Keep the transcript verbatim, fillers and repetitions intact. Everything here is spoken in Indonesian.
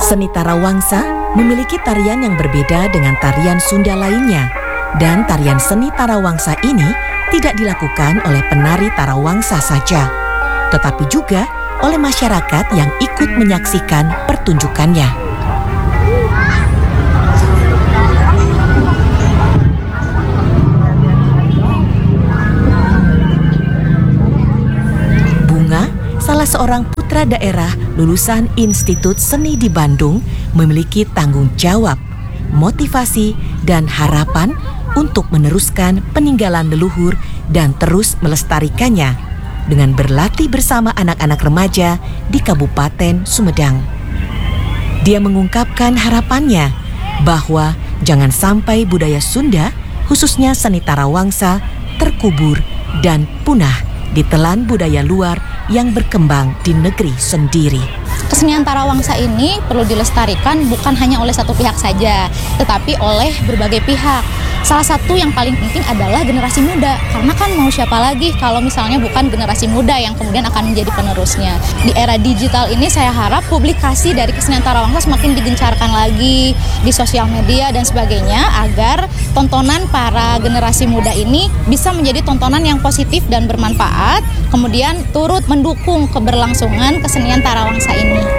Seni Tarawangsa memiliki tarian yang berbeda dengan tarian Sunda lainnya. Dan tarian seni Tarawangsa ini tidak dilakukan oleh penari Tarawangsa saja, tetapi juga oleh masyarakat yang ikut menyaksikan pertunjukannya. Bunga, salah seorang putra daerah lulusan Institut Seni di Bandung, memiliki tanggung jawab, motivasi, dan harapan untuk meneruskan peninggalan leluhur dan terus melestarikannya dengan berlatih bersama anak-anak remaja di Kabupaten Sumedang. Dia mengungkapkan harapannya bahwa jangan sampai budaya Sunda, khususnya seni Tarawangsa, terkubur dan punah ditelan budaya luar yang berkembang di negeri sendiri. Kesenian Tarawangsa ini perlu dilestarikan bukan hanya oleh satu pihak saja, tetapi oleh berbagai pihak. Salah satu yang paling penting adalah generasi muda, karena kan mau siapa lagi kalau misalnya bukan generasi muda yang kemudian akan menjadi penerusnya. Di era digital ini saya harap publikasi dari kesenian Tarawangsa semakin digencarkan lagi di sosial media dan sebagainya, agar tontonan para generasi muda ini bisa menjadi tontonan yang positif dan bermanfaat, kemudian turut mendukung keberlangsungan kesenian Tarawangsa ini.